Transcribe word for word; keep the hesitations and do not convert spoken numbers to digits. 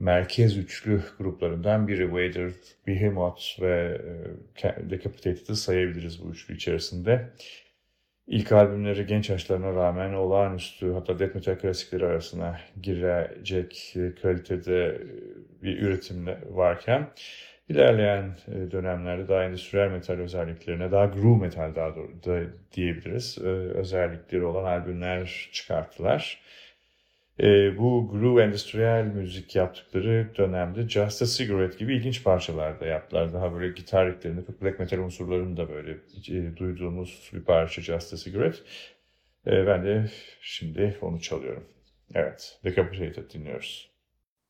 merkez üçlü gruplarından biri. Vader, Behemoth ve e, Decapitated'ı sayabiliriz bu üçlü içerisinde. İlk albümleri genç yaşlarına rağmen olağanüstü, hatta death metal klasikleri arasına girecek kalitede bir üretimle varken ilerleyen dönemlerde daha endüstriyel metal özelliklerine, daha groove metal daha doğru da diyebiliriz, özellikleri olan albümler çıkarttılar. E, bu groove endüstriyel müzik yaptıkları dönemde Just a Cigarette gibi ilginç parçalar da yaptılar. Daha böyle gitar rifflerinde black metal unsurlarını da böyle e, duyduğumuz bir parça Just a Cigarette. E, ben de şimdi onu çalıyorum. Evet, Decapitated dinliyoruz.